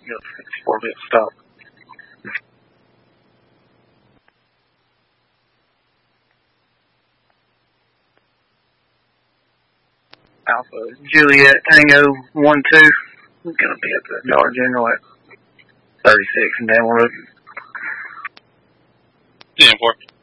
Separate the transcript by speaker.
Speaker 1: It's 4-bit stop. Alpha Juliet Tango 1-2. We're gonna be at the Dollar General at 36 in Daniel Road.
Speaker 2: 10-4.